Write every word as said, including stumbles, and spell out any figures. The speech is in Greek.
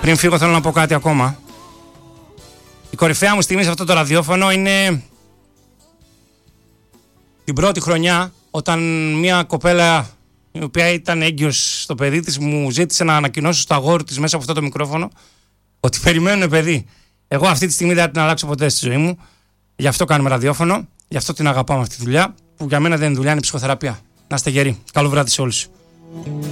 Πριν φύγω θέλω να πω κάτι ακόμα. Η κορυφαία μου στιγμή σε αυτό το ραδιόφωνο είναι την πρώτη χρονιά, όταν μια κοπέλα η οποία ήταν έγκυος στο παιδί της μου ζήτησε να ανακοινώσω στο αγόρι της μέσα από αυτό το μικρόφωνο ότι περιμένουν παιδί. Εγώ αυτή τη στιγμή δεν θα την αλλάξω ποτέ στη ζωή μου. Γι' αυτό κάνουμε ραδιόφωνο, γι' αυτό την αγαπάμε αυτή τη δουλειά, που για μένα δεν είναι δουλειά, είναι ψυχοθεραπεία. Να είστε γεροί. Καλό βράδυ σε όλους.